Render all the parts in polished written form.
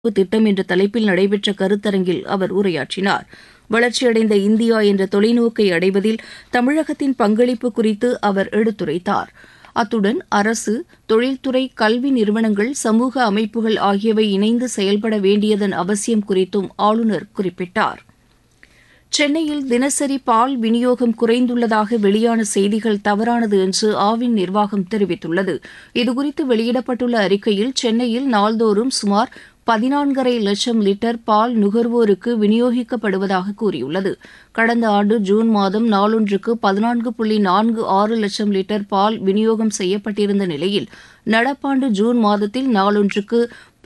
திட்டம் என்ற தலைப்பில் நடைபெற்ற கருத்தரங்கில் அவர் உரையாற்றினார். வளர்ச்சியடைந்த இந்தியா என்ற தொலைநோக்கை அடைவதில் தமிழகத்தின் பங்களிப்பு குறித்து அவர் எடுத்துரைத்தார். அத்துடன் அரசு, தொழில்துறை, கல்வி நிறுவனங்கள், சமூக அமைப்புகள் ஆகியவை இணைந்து செயல்பட வேண்டியதன் அவசியம் குறித்தும் ஆளுநர் குறிப்பிட்டார். சென்னையில் தினசரி பால் விநியோகம் குறைந்துள்ளதாக வெளியான செய்திகள் தவறானது என்று ஆவின் நிர்வாகம் தெரிவித்துள்ளது. இதுகுறித்து வெளியிடப்பட்டுள்ள அறிக்கையில், சென்னையில் நாள்தோறும் சுமார் 14.5 லட்சம் லிட்டர் பால் நுகர்வோருக்கு விநியோகிக்கப்படுவதாக கூறியுள்ளது. கடந்த ஆண்டு ஜூன் மாதம் நாளொன்றுக்கு 14.46 லட்சம் லிட்டர் பால் விநியோகம் செய்யப்பட்டிருந்த நிலையில், நடப்பாண்டு ஜூன் மாதத்தில் நாளொன்றுக்கு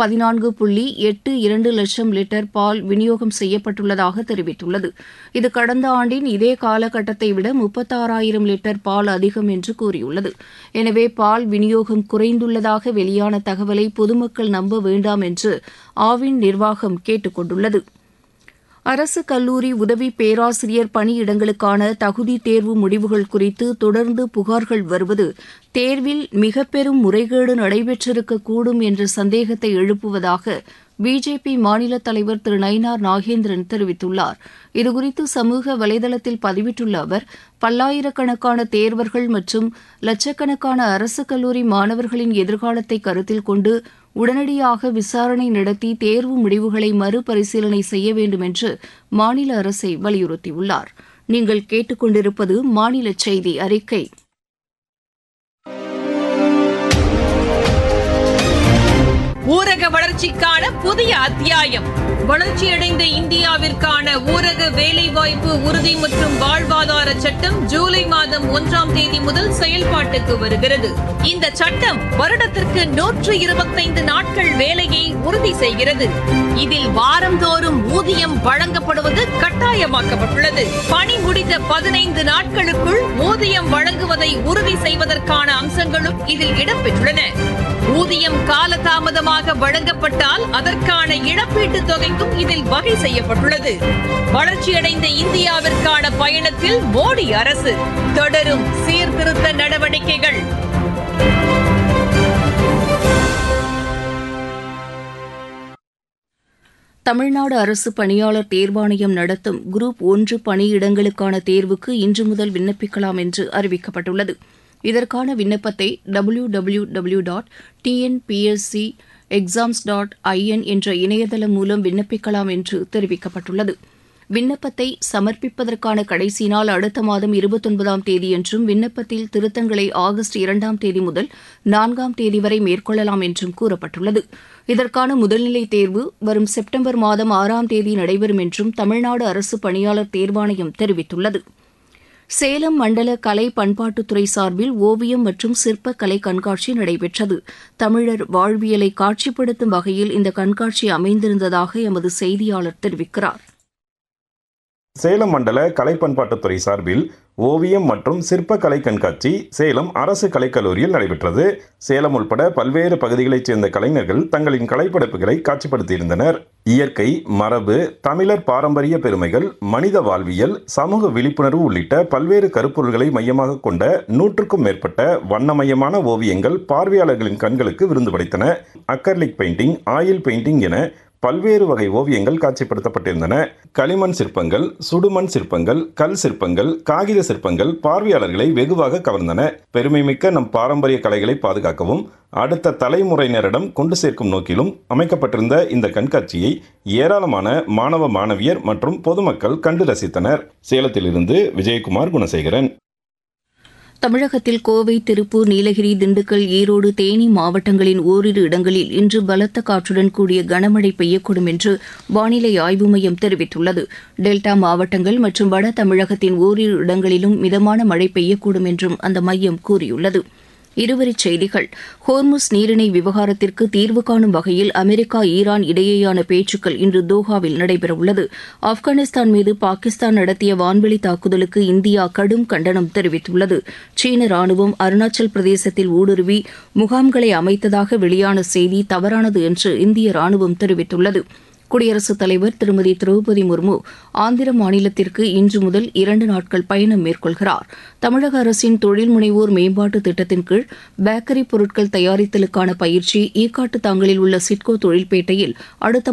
14.82 லட்சம் லிட்டர் பால் விநியோகம் செய்யப்பட்டுள்ளதாக தெரிவித்துள்ளது. இது கடந்த ஆண்டின் இதே காலகட்டத்தை விட 36,000 லிட்டர் பால் அதிகம் என்று கூறியுள்ளது. எனவே பால் விநியோகம் குறைந்துள்ளதாக வெளியான தகவலை பொதுமக்கள் நம்ப வேண்டாம் என்று ஆவின் நிர்வாகம் கேட்டுக் கொண்டுள்ளது. அரசு கல்லூரி உதவி பேராசிரியர் பணியிடங்களுக்கான தகுதி தேர்வு முடிவுகள் குறித்து தொடர்ந்து புகார்கள் வருவது தேர்வில் மிக பெரும் முறைகேடு நடைபெற்றிருக்கக்கூடும் என்ற சந்தேகத்தை எழுப்புவதாக பிஜேபி மாநில தலைவர் திரு நயினார் நாகேந்திரன் தெரிவித்துள்ளார். இதுகுறித்து சமூக வலைதளத்தில் பதிவிட்டுள்ள அவர், பல்லாயிரக்கணக்கான தேர்வர்கள் மற்றும் லட்சக்கணக்கான அரசு கல்லூரி மாணவர்களின் எதிர்காலத்தை கருத்தில் கொண்டு உடனடியாக விசாரணை நடத்தி தேர்வு முடிவுகளை மறுபரிசீலனை செய்ய வேண்டும் என்று மாநில அரசை வலியுறுத்தியுள்ளார். நீங்கள் கேட்டுக்கொண்டிருப்பது மாநில செய்தி அறிக்கை. ஊரக வளர்ச்சிக்கான புதிய அத்தியாயம். வளர்ச்சியடைந்த இந்தியாவிற்கான ஊரக வேலைவாய்ப்பு உறுதி மற்றும் வாழ்வாதார சட்டம் ஜூலை மாதம் 1ஆம் தேதி முதல் செயல்பாட்டுக்கு வருகிறது. இந்த சட்டம் வருடத்திற்கு 125 நாட்கள் வேலையை உறுதி செய்கிறது. இதில் வாரந்தோறும் ஊதியம் வழங்கப்படுவது கட்டாயமாக்கப்பட்டுள்ளது. பணி முடிந்த 15 நாட்களுக்குள் ஊதியம் வழங்குவதை உறுதி செய்வதற்கான அம்சங்களும் இதில் இடம்பெற்றுள்ளன. ஊதியம் காலதாமதமாக வழங்கப்பட்டால் அதற்கான இழப்பீட்டுத் தொகைக்கும் இதில் வகை செய்யப்பட்டுள்ளது. வளர்ச்சியடைந்த இந்தியாவிற்கான பயணத்தில் மோடி அரசு தொடரும் சீர்திருத்த நடவடிக்கைகள். தமிழ்நாடு அரசு பணியாளர் தேர்வாணையம் நடத்தும் குரூப் 1 பணியிடங்களுக்கான தேர்வுக்கு இன்று முதல் விண்ணப்பிக்கலாம் என்று அறிவிக்கப்பட்டுள்ளது. இதற்கான விண்ணப்பத்தை www.tnpscexams.in என்ற இணையதளம் மூலம் விண்ணப்பிக்கலாம் என்று தெரிவிக்கப்பட்டுள்ளது. விண்ணப்பத்தை சமர்ப்பிப்பதற்கான கடைசி நாள் அடுத்த மாதம் 29ஆம் தேதி என்றும், விண்ணப்பத்தில் திருத்தங்களை ஆகஸ்ட் 2ஆம் தேதி முதல் 4ஆம் தேதி வரை மேற்கொள்ளலாம் என்றும் கூறப்பட்டுள்ளது. இதற்கான முதல்நிலை தேர்வு வரும் செப்டம்பர் மாதம் 6ஆம் தேதி நடைபெறும் என்றும் தமிழ்நாடு அரசு பணியாளர் தேர்வாணையம் தெரிவித்துள்ளது. சேலம் மண்டல கலை பண்பாட்டுத்துறை சார்பில் ஓவியம் மற்றும் சிற்ப கலை கண்காட்சி நடைபெற்றது. தமிழர் வாழ்வியலை காட்சிப்படுத்தும் வகையில் இந்த கண்காட்சி அமைந்திருந்ததாக எமது செய்தியாளர் தெரிவிக்கிறார். சேலம் மண்டல கலை பண்பாட்டுத்துறை சார்பில் ஓவியம் மற்றும் சிற்ப கலை கண்காட்சி சேலம் அரசு கலைக்கல்லூரியில் நடைபெற்றது. சேலம் உட்பட பல்வேறு பகுதிகளைச் சேர்ந்த கலைஞர்கள் தங்களின் கலைப்படைப்புகளை காட்சிப்படுத்தியிருந்தனர். இயற்கை, மரபு, தமிழர் பாரம்பரிய பெருமைகள், மனித வாழ்வியல், சமூக விழிப்புணர்வு உள்ளிட்ட பல்வேறு கருப்பொருள்களை மையமாக கொண்ட 100க்கும் மேற்பட்ட வண்ணமயமான ஓவியங்கள் பார்வையாளர்களின் கண்களுக்கு விருந்து படைத்தன. அக்கர்லிக் பெயிண்டிங், ஆயில் பெயிண்டிங் என பல்வேறு வகை ஓவியங்கள் காட்சிப்படுத்தப்பட்டிருந்தன. களிமண் சிற்பங்கள், சுடுமண் சிற்பங்கள், கல் சிற்பங்கள், காகித சிற்பங்கள் பார்வையாளர்களை வெகுவாக கவர்ந்தன. பெருமைமிக்க நம் பாரம்பரிய கலைகளை பாதுகாக்கவும் அடுத்த தலைமுறையினரிடம் கொண்டு சேர்க்கும் நோக்கிலும் அமைக்கப்பட்டிருந்த இந்த கண்காட்சியை ஏராளமான மாணவ மாணவியர் மற்றும் பொதுமக்கள் கண்டு ரசித்தனர். சேலத்திலிருந்து விஜயகுமார் குணசேகரன். தமிழகத்தில் கோவை, திருப்பூர், நீலகிரி, திண்டுக்கல், ஈரோடு, தேனி மாவட்டங்களின் ஓரிரு இடங்களில் இன்று பலத்த காற்றுடன் கூடிய கனமழை பெய்யக்கூடும் என்று வானிலை ஆய்வு மையம் தெரிவித்துள்ளது. டெல்டா மாவட்டங்கள் மற்றும் வட தமிழகத்தின் ஓரிரு இடங்களிலும் மிதமான மழை பெய்யக்கூடும் என்றும் அந்த மையம் கூறியுள்ளது. இருவரிச் செய்திகள். ஹோர்முஸ் நீரிணை விவகாரத்திற்கு தீர்வு காணும் வகையில் அமெரிக்கா, ஈரான் இடையேயான பேச்சுக்கள் இன்று தோஹாவில் நடைபெறவுள்ளது. ஆப்கானிஸ்தான் மீது பாகிஸ்தான் நடத்திய வான்வெளி தாக்குதலுக்கு இந்தியா கடும் கண்டனம் தெரிவித்துள்ளது. சீன ராணுவம் அருணாச்சல் பிரதேசத்தில் ஊடுருவி முகாம்களை அமைத்ததாக வெளியான செய்தி தவறானது என்று இந்திய ராணுவம் தெரிவித்துள்ளது. குடியரசுத் தலைவர் திருமதி திரௌபதி முர்மு ஆந்திர மாநிலத்திற்கு இன்று முதல் 2 நாட்கள் பயணம் மேற்கொள்கிறார். தமிழக அரசின் தொழில் முனைவோர் மேம்பாட்டு திட்டத்தின் கீழ் பேக்கரி பொருட்கள் தயாரித்தலுக்கான பயிற்சி ஈக்காட்டு தாங்கலில் உள்ள சிட்கோ தொழில்பேட்டையில் அடுத்த